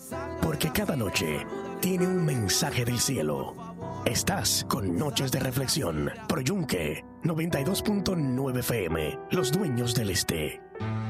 Porque cada noche tiene un mensaje del cielo. Estás con Noches de Reflexión por Yunque 92.9 FM, Los Dueños del Este.